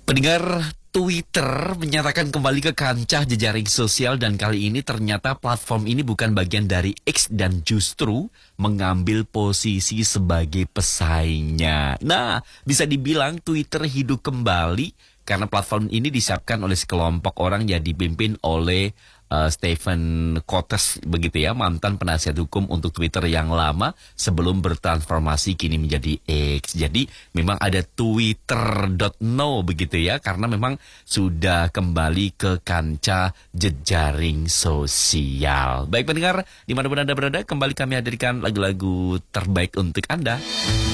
Pendengar, Twitter menyatakan kembali ke kancah jejaring sosial dan kali ini ternyata platform ini bukan bagian dari X dan justru mengambil posisi sebagai pesaingnya. Nah, bisa dibilang Twitter hidup kembali karena platform ini disiapkan oleh sekelompok orang yang dipimpin oleh Stephen Kotes begitu ya, mantan penasihat hukum untuk Twitter yang lama sebelum bertransformasi kini menjadi X. Jadi memang ada Twitter.no begitu ya, karena memang sudah kembali ke kancah jejaring sosial. Baik pendengar, dimanapun Anda berada, kembali kami hadirkan lagu-lagu terbaik untuk Anda.